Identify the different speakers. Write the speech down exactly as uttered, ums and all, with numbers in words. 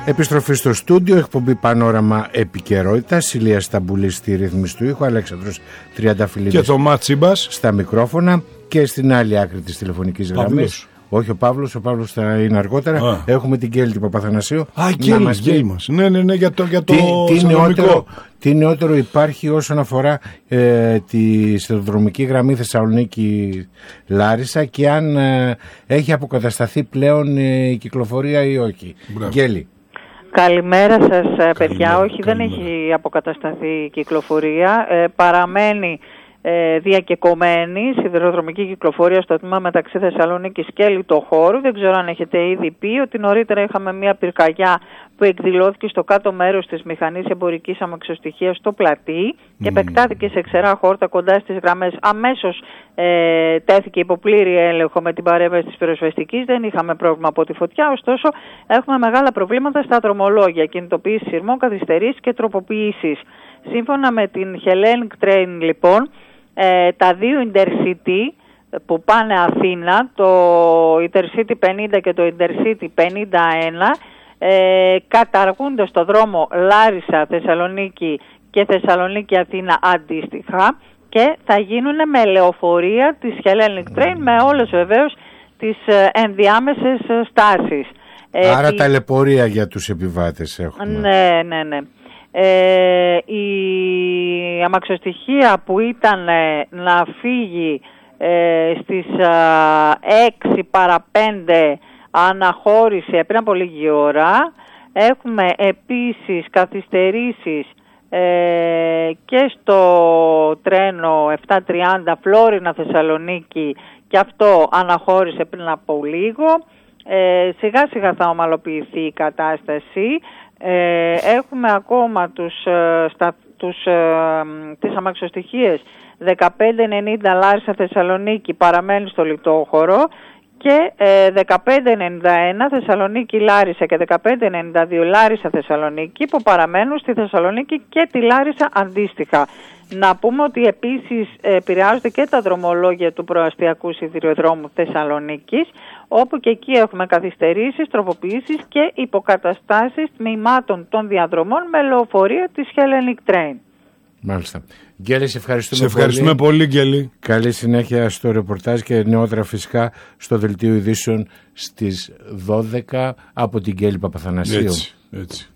Speaker 1: Επιστροφή στο στούντιο, εκπομπή Πανόραμα Επικαιρότητας. Ηλία Σταμπουλή στη ρύθμιση του ήχου, Αλέξανδρος Τριανταφυλλίδης
Speaker 2: και το Μάτσιμπας
Speaker 1: στα μικρόφωνα. Και στην άλλη άκρη της τηλεφωνικής γραμμής, όχι ο Παύλος, ο Παύλος θα είναι αργότερα. Α. Έχουμε την Γκέλη Παπαθανασίου.
Speaker 2: Α, η Γκέλη μας, μας. Ναι, ναι, ναι, για το, για το
Speaker 1: τι, τι, νεότερο, τι νεότερο υπάρχει όσον αφορά ε, τη σιδηροδρομική γραμμή Θεσσαλονίκη-Λάρισα και αν ε, έχει αποκατασταθεί πλέον ε, η κυκλοφορία ή όχι. Γκέλη.
Speaker 3: Καλημέρα σας, παιδιά.
Speaker 1: Καλημέρα,
Speaker 3: όχι,
Speaker 1: καλημέρα.
Speaker 3: Δεν έχει αποκατασταθεί η κυκλοφορία. Ε, παραμένει ε, διακεκομένη σιδηροδρομική κυκλοφορία στο τμήμα μεταξύ Θεσσαλονίκης και Λιτοχώρου. Δεν ξέρω αν έχετε ήδη πει ότι νωρίτερα είχαμε μια πυρκαγιά που εκδηλώθηκε στο κάτω μέρος της μηχανής εμπορικής αμαξοστοιχείας στο Πλατή και mm. επεκτάθηκε σε ξερά χόρτα κοντά στις γραμμές. Αμέσως ε, τέθηκε υπό πλήρη έλεγχο με την παρέμβαση της πυροσβεστικής. Δεν είχαμε πρόβλημα από τη φωτιά, ωστόσο έχουμε μεγάλα προβλήματα στα δρομολόγια, κινητοποίηση σειρμών, καθυστερήσεις και τροποποιήσεις. Σύμφωνα με την Hellenic Train, λοιπόν, ε, τα δύο Intercity που πάνε Αθήνα, το Intercity πενήντα και το Intercity πενήντα ένα, ε, καταργούνται στο δρόμο Λάρισα, Θεσσαλονίκη και Θεσσαλονίκη-Αθήνα αντίστοιχα και θα γίνουν με λεωφορεία της Hellenic Train με όλες βεβαίως τις ενδιάμεσες στάσεις.
Speaker 1: Άρα
Speaker 3: ε,
Speaker 1: ταλαιπωρία για τους επιβάτες έχουμε.
Speaker 3: Ναι, ναι, ναι. Ε, η αμαξοστοιχεία που ήταν ε, να φύγει ε, στις έξι παρά πέντε αναχώρησε πριν από λίγη ώρα. Έχουμε επίσης καθυστερήσεις ε, και στο τρένο επτακόσια τριάντα Φλόρινα Θεσσαλονίκη και αυτό αναχώρησε πριν από λίγο. Ε, σιγά σιγά θα ομαλοποιηθεί η κατάσταση. Ε, έχουμε ακόμα τους, ε, στα, τους, ε, τις αμαξοστοιχίες δεκαπέντε ενενήντα Λάρισα Θεσσαλονίκη παραμένει στο Λιτόχωρο και ε, δεκαπέντε ενενήντα ένα Θεσσαλονίκη Λάρισα και δεκαπέντε ενενήντα δύο Λάρισα Θεσσαλονίκη που παραμένουν στη Θεσσαλονίκη και τη Λάρισα αντίστοιχα. Να πούμε ότι επίσης επηρεάζονται και τα δρομολόγια του προαστιακού σιδηροδρόμου Θεσσαλονίκης, όπου και εκεί έχουμε καθυστερήσεις, τροποποιήσεις και υποκαταστάσεις τμήματων των διαδρομών με λεωφορεία της Hellenic Train.
Speaker 1: Μάλιστα. Γκέλη, σε ευχαριστούμε,
Speaker 2: σε ευχαριστούμε πολύ. πολύ Γκέλη.
Speaker 1: Καλή συνέχεια στο ρεπορτάζ και νεότερα φυσικά στο Δελτίο Ειδήσεων στις δώδεκα από την Γκέλη Παπαθανασίου.
Speaker 2: Έτσι, έτσι.